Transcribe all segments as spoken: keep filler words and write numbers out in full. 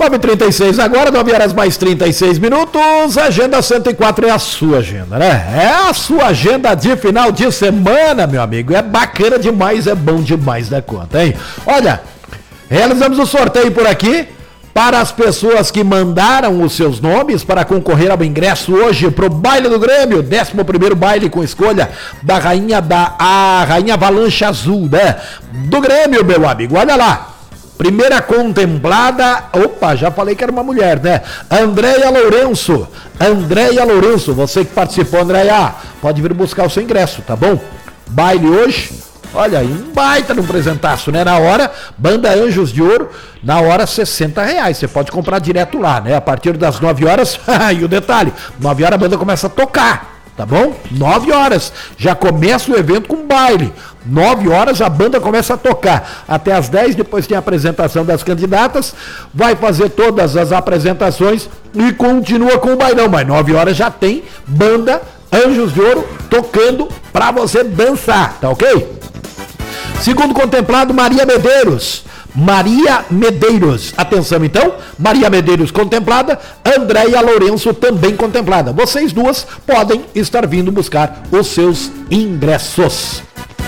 nove e trinta e seis agora, nove horas mais trinta e seis minutos. Agenda cento e quatro é a sua agenda, né? É a sua agenda de final de semana, meu amigo. É bacana demais, é bom demais da conta, hein? Olha, realizamos o sorteio por aqui para as pessoas que mandaram os seus nomes para concorrer ao ingresso hoje para o baile do Grêmio, décimo primeiro baile com escolha da rainha da a rainha Avalanche Azul, né? Do Grêmio, meu amigo. Olha lá. Primeira contemplada, opa, já falei que era uma mulher, né? Andréia Lourenço, Andréia Lourenço, você que participou, Andréia, pode vir buscar o seu ingresso, tá bom? Baile hoje, olha aí, um baita de um presentaço, né? Na hora, Banda Anjos de Ouro, na hora sessenta reais, você pode comprar direto lá, né? A partir das nove horas, e o detalhe, nove horas a banda começa a tocar. Tá bom? nove horas. Já começa o evento com baile. nove horas a banda começa a tocar. Até as dez, depois tem a apresentação das candidatas. Vai fazer todas as apresentações e continua com o bailão. Mas nove horas já tem banda Anjos de Ouro tocando pra você dançar, tá ok? Segundo contemplado, Maria Medeiros. Maria Medeiros, atenção então, Maria Medeiros contemplada, Andréia Lourenço também contemplada. Vocês duas podem estar vindo buscar os seus ingressos.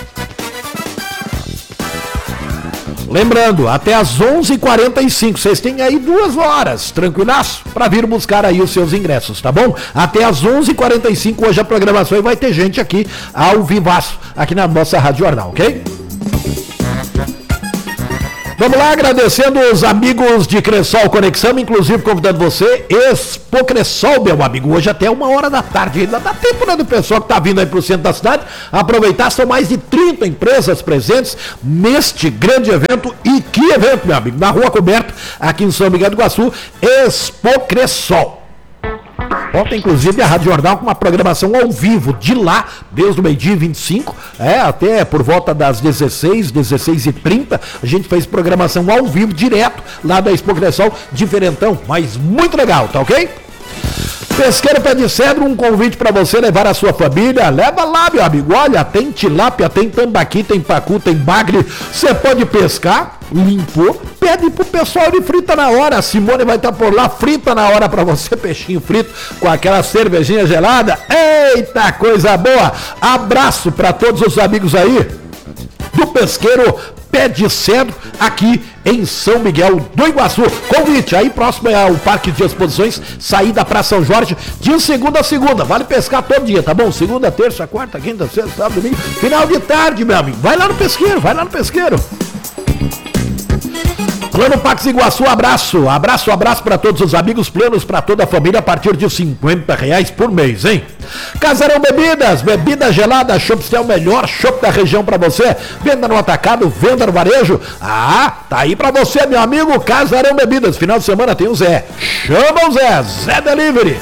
Lembrando, até às onze e quarenta e cinco, vocês têm aí duas horas, tranquilaço, para vir buscar aí os seus ingressos, tá bom? Até às onze e quarenta e cinco hoje a programação e vai ter gente aqui ao vivaço, aqui na nossa Rádio Jornal, ok? Vamos lá, agradecendo os amigos de Cressol Conexão, inclusive convidando você, Expo Cressol, meu amigo, hoje até uma hora da tarde, ainda dá tempo, né, do pessoal que tá vindo aí pro centro da cidade, aproveitar, são mais de trinta empresas presentes neste grande evento, e que evento, meu amigo, na Rua Coberta, aqui em São Miguel do Iguaçu, Expo Cressol. Ontem, inclusive, a Rádio Jornal com uma programação ao vivo de lá, desde o meio-dia e vinte e cinco, é, até por volta das dezesseis, dezesseis e trinta, a gente fez programação ao vivo, direto, lá da Expo Cressol, diferentão, mas muito legal, tá ok? Pesqueiro Pé de Cedro, um convite para você levar a sua família, leva lá, meu amigo, olha, tem tilápia, tem tambaqui, tem pacu, tem bagre, você pode pescar, limpou, pede pro pessoal de frita na hora, a Simone vai estar por lá, frita na hora para você, peixinho frito, com aquela cervejinha gelada, eita, coisa boa, abraço para todos os amigos aí, do Pesqueiro Pé de Cedro, aqui em São Miguel do Iguaçu. Convite, aí próximo é o Parque de Exposições, saída para São Jorge, de segunda a segunda, vale pescar todo dia, tá bom? Segunda, terça, quarta, quinta, sexta, sábado, domingo, final de tarde, meu amigo, vai lá no Pesqueiro, vai lá no Pesqueiro. Plano Pax Iguaçu, abraço, abraço, abraço para todos os amigos, planos para toda a família a partir de cinquenta reais por mês, hein? Casarão Bebidas, bebida gelada, chopp é o melhor chopp da região para você, venda no atacado, venda no varejo, ah, tá aí para você, meu amigo, Casarão Bebidas, final de semana tem o Zé, chama o Zé, Zé Delivery.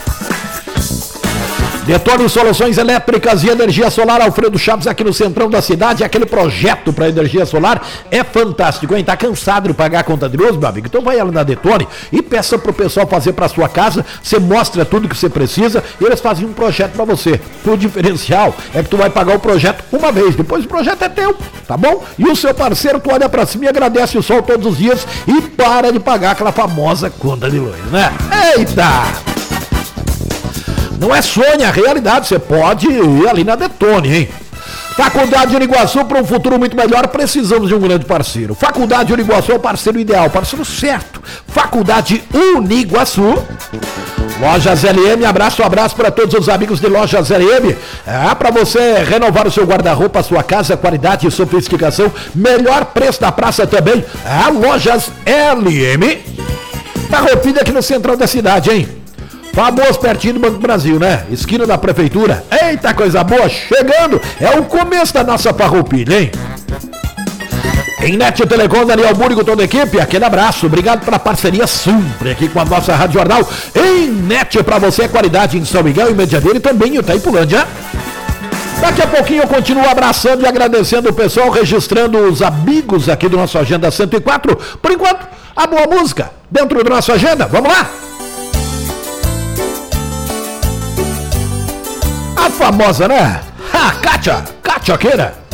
Detone Soluções Elétricas e Energia Solar, Alfredo Chaves, aqui no centrão da cidade. Aquele projeto para energia solar é fantástico, hein? Tá cansado de pagar a conta de luz, meu amigo? Então vai lá na Detone e peça pro pessoal fazer para sua casa. Você mostra tudo que você precisa e eles fazem um projeto para você. O diferencial é que tu vai pagar o projeto uma vez, depois o projeto é teu, tá bom? E o seu parceiro, tu olha para cima e agradece o sol todos os dias e para de pagar aquela famosa conta de luz, né? Eita! Não é sonho, é realidade, você pode ir ali na Detone, hein? Faculdade Uniguaçu, para um futuro muito melhor, precisamos de um grande parceiro. Faculdade Uniguaçu é o parceiro ideal, parceiro certo. Faculdade Uniguaçu. Lojas L M, abraço, abraço para todos os amigos de Lojas L M. É, para você renovar o seu guarda-roupa, a sua casa, qualidade e sofisticação. Melhor preço da praça também. É, Lojas L M. Tá roupinha aqui no central da cidade, hein? Famoso pertinho do Banco do Brasil, né? Esquina da Prefeitura. Eita, coisa boa, chegando. É o começo da nossa farroupilha, hein? Em Net Telecom, Daniel Búrigo, toda a equipe, aquele abraço. Obrigado pela parceria sempre aqui com a nossa Rádio Jornal. Em Net, pra você, qualidade em São Miguel, em Medianeira e também em Itaipulândia. Daqui a pouquinho eu continuo abraçando e agradecendo o pessoal, registrando os amigos aqui do nosso Agenda cento e quatro. Por enquanto, a boa música dentro da nossa agenda. Vamos lá? A famosa, né? Ha, Kátia, Kátia Queira.